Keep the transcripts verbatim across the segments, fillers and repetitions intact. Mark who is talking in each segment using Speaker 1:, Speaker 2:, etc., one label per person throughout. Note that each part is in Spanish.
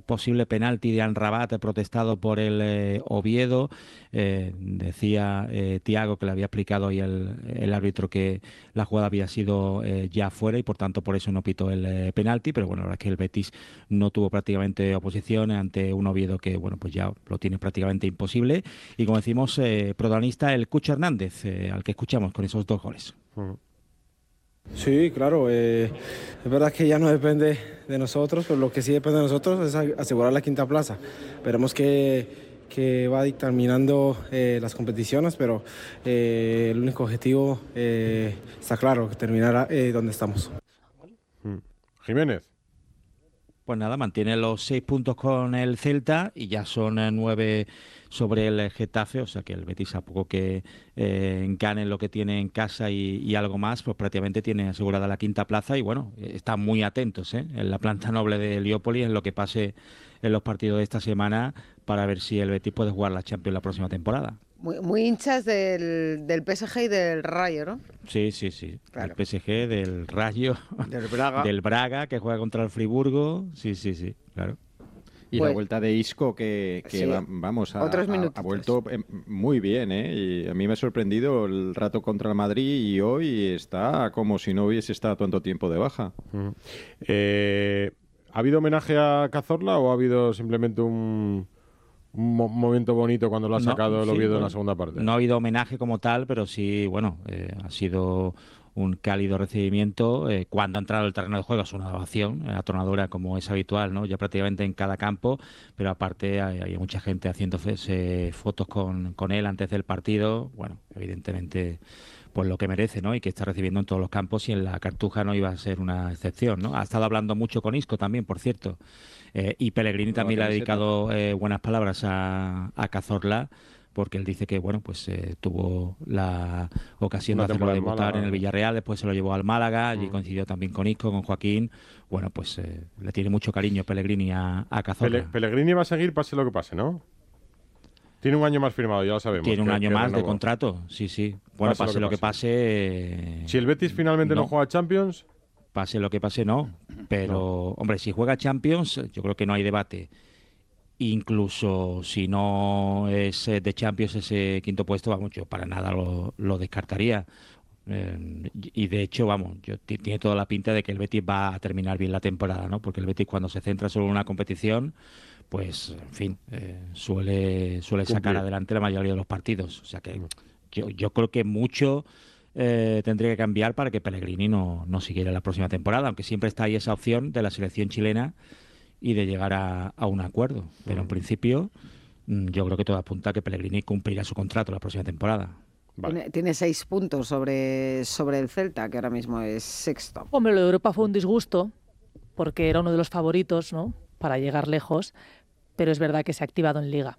Speaker 1: posible penalti de Amrabat protestado por el eh, Oviedo. Eh, decía eh, Thiago que le había explicado ahí el, el árbitro que la jugada había sido eh, ya fuera y por tanto por eso no pitó el eh, penalti, pero bueno, la verdad es que el Betis no tuvo prácticamente oposición ante un Oviedo que bueno, pues ya lo tiene prácticamente imposible y como decimos, eh, protagonista el Cucho Hernández, eh, al que escuchamos con esos dos goles.
Speaker 2: Uh-huh.
Speaker 3: Sí, claro, eh, es verdad que ya no depende de nosotros, pero lo que sí depende de nosotros es asegurar la quinta plaza. Esperemos que, que va dictaminando eh, las competiciones, pero eh, el único objetivo eh, está claro, terminar eh, donde estamos.
Speaker 2: Jiménez.
Speaker 1: Pues nada, mantiene los seis puntos con el Celta y ya son eh, nueve sobre el Getafe, o sea que el Betis a poco que eh, gane lo que tiene en casa y, y algo más, pues prácticamente tiene asegurada la quinta plaza y bueno, están muy atentos ¿eh? en la planta noble de Heliópolis en lo que pase en los partidos de esta semana para ver si el Betis puede jugar la Champions la próxima temporada.
Speaker 4: Muy, muy hinchas del, del P S G y del Rayo, ¿no?
Speaker 1: Sí, sí, sí.
Speaker 4: Claro.
Speaker 1: Del P S G, del Rayo,
Speaker 5: del Braga.
Speaker 1: del Braga, que juega contra el Friburgo. Sí, sí, sí, claro.
Speaker 6: Y
Speaker 4: pues,
Speaker 6: la vuelta de Isco, que, que
Speaker 4: sí,
Speaker 6: va, vamos, ha,
Speaker 4: otros
Speaker 6: ha, ha vuelto muy bien, ¿eh? Y a mí me ha sorprendido el rato contra el Madrid y hoy está como si no hubiese estado tanto tiempo de baja.
Speaker 2: Uh-huh. Eh, ¿Ha habido homenaje a Cazorla o ha habido simplemente un... un mo- momento bonito cuando lo ha sacado
Speaker 1: No,
Speaker 2: el
Speaker 1: sí,
Speaker 2: Oviedo
Speaker 1: bueno,
Speaker 2: en la segunda parte?
Speaker 1: No ha habido homenaje como tal, pero sí, bueno, eh, ha sido un cálido recibimiento. Eh, cuando ha entrado el terreno de juego es una ovación eh, atronadora como es habitual, ¿no? Ya prácticamente en cada campo, pero aparte hay, hay mucha gente haciendo eh, fotos con, con él antes del partido. Bueno, evidentemente pues lo que merece, ¿no? Y que está recibiendo en todos los campos y en la Cartuja no iba a ser una excepción, ¿no? Ha estado hablando mucho con Isco también, por cierto. Eh, y Pellegrini también le ha dedicado eh, buenas palabras a, a Cazorla, porque él dice que bueno pues eh, tuvo la ocasión
Speaker 2: Una
Speaker 1: de hacerlo
Speaker 2: temporada en
Speaker 1: debutar
Speaker 2: Málaga.
Speaker 1: en el Villarreal, después se lo llevó al Málaga, allí
Speaker 2: Mm.
Speaker 1: coincidió también con Isco, con Joaquín. Bueno, pues eh, le tiene mucho cariño Pellegrini a, a Cazorla.
Speaker 2: Pele- Pellegrini va a seguir pase lo que pase, ¿no? Tiene un año más firmado, ya lo sabemos.
Speaker 1: Tiene un
Speaker 2: que-
Speaker 1: año
Speaker 2: que
Speaker 1: más de
Speaker 2: renovó.
Speaker 1: contrato, sí, sí. Bueno,
Speaker 2: Pase
Speaker 1: pase,
Speaker 2: lo
Speaker 1: lo
Speaker 2: que
Speaker 1: que pase... eh,
Speaker 2: Si el Betis finalmente no,
Speaker 1: no.
Speaker 2: juega Champions,
Speaker 1: Pase lo que pase, no. Pero,
Speaker 2: No.
Speaker 1: hombre, si juega Champions, yo creo que no hay debate. Incluso si no es eh, de Champions ese quinto puesto, vamos, yo para nada lo, lo descartaría. Eh, y de hecho, vamos, yo, t- tiene toda la pinta de que el Betis va a terminar bien la temporada, ¿no? Porque el Betis cuando se centra solo en una competición, pues, en fin, eh, suele, suele sacar
Speaker 2: Cumplir.
Speaker 1: adelante la mayoría de los partidos. O sea que yo, yo creo que mucho eh, tendría que cambiar para que Pellegrini no, no siguiera la próxima temporada, aunque siempre está ahí esa opción de la selección chilena y de llegar a, a un acuerdo. Pero en principio, mm, yo creo que todo apunta a que Pellegrini cumplirá su contrato la próxima temporada.
Speaker 2: vale.
Speaker 4: Tiene, tiene seis puntos sobre, sobre el Celta, que ahora mismo es sexto.
Speaker 7: Hombre, lo de Europa fue un disgusto, porque era uno de los favoritos, ¿no?, para llegar lejos, pero es verdad que se ha activado en Liga.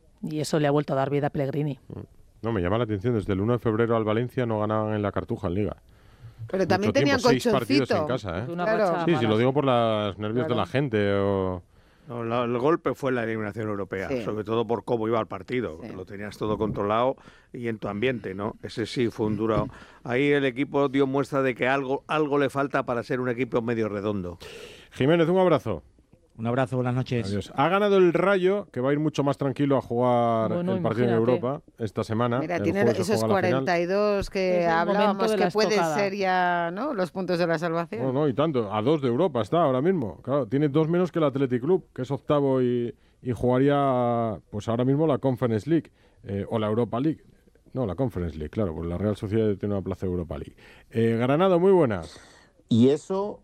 Speaker 7: Y eso le ha vuelto a dar vida a Pellegrini.
Speaker 2: No, me llama la atención. Desde el uno de febrero al Valencia no ganaban en la Cartuja en Liga.
Speaker 4: Pero también
Speaker 2: Mucho
Speaker 4: tenían
Speaker 2: tiempo, seis partidos
Speaker 4: colchoncito.
Speaker 2: en casa, ¿eh?
Speaker 7: Una
Speaker 4: Claro.
Speaker 7: racha
Speaker 2: Sí, sí,
Speaker 7: mala.
Speaker 2: lo digo por los nervios
Speaker 4: Claro.
Speaker 2: de la gente o...
Speaker 5: No, la- el golpe fue la eliminación europea,
Speaker 4: Sí.
Speaker 5: sobre todo por cómo iba el partido,
Speaker 4: Sí.
Speaker 5: que lo tenías todo controlado y en tu ambiente, ¿no? Ese sí fue un duro. Ahí el equipo dio muestra de que algo, algo le falta para ser un equipo medio redondo.
Speaker 2: Jiménez, un abrazo.
Speaker 1: Un abrazo, buenas noches.
Speaker 2: Adiós. Ha ganado el Rayo, que va a ir mucho más tranquilo a jugar
Speaker 7: Bueno,
Speaker 2: el partido en
Speaker 7: imagínate.
Speaker 2: Europa esta semana.
Speaker 4: Mira,
Speaker 2: El
Speaker 4: tiene
Speaker 2: jueves se
Speaker 4: esos
Speaker 2: juega la final.
Speaker 4: cuarenta y dos que
Speaker 7: Es el
Speaker 4: hablábamos
Speaker 7: momento de
Speaker 4: que
Speaker 7: la
Speaker 4: puede
Speaker 7: estocada.
Speaker 4: ser ya, ¿no?, los puntos de la salvación.
Speaker 2: No, no, y tanto. A dos de Europa está ahora mismo. Claro, tiene dos menos que el Athletic Club, que es octavo y, y jugaría, pues ahora mismo la Conference League eh, o la Europa League. No, la Conference League, claro, porque la Real Sociedad tiene una plaza de Europa League. Eh, Granado, muy buenas.
Speaker 8: Y eso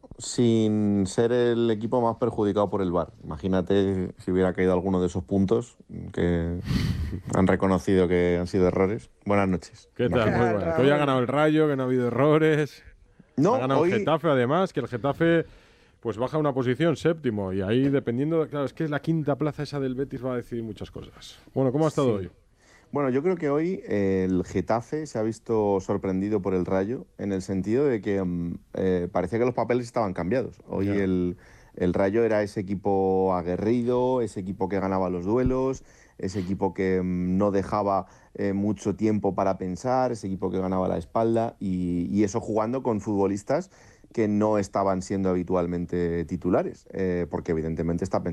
Speaker 8: sin ser el equipo más perjudicado por el V A R. Imagínate si hubiera caído alguno de esos puntos que han reconocido que han sido errores. Buenas noches.
Speaker 2: ¿Qué tal?
Speaker 4: Imagínate.
Speaker 2: Muy buenas. Que hoy ha ganado el Rayo, que no ha habido errores.
Speaker 8: No,
Speaker 2: ha ganado
Speaker 8: hoy...
Speaker 2: el Getafe, además, que el Getafe pues baja una posición, séptimo. Y ahí, dependiendo, claro, es que es la quinta plaza esa del Betis, va a decidir muchas cosas. Bueno, ¿cómo ha estado
Speaker 8: Sí.
Speaker 2: hoy?
Speaker 8: Bueno, yo creo que hoy eh, el Getafe se ha visto sorprendido por el Rayo en el sentido de que mm, eh, parecía que los papeles estaban cambiados. Hoy
Speaker 2: Ya.
Speaker 8: el, el Rayo era ese equipo aguerrido, ese equipo que ganaba los duelos, ese equipo que mm, no dejaba eh, mucho tiempo para pensar, ese equipo que ganaba la espalda y, y eso jugando con futbolistas que no estaban siendo habitualmente titulares, eh, porque evidentemente está